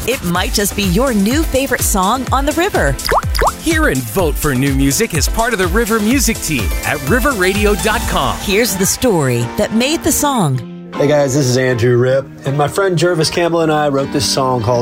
It might just be your new favorite song on the river. Hear and vote for new music as part of the River Music Team at riverradio.com. Here's the story that made the song. Hey guys, this is Andrew Ripp, and my friend Jervis Campbell and I wrote this song called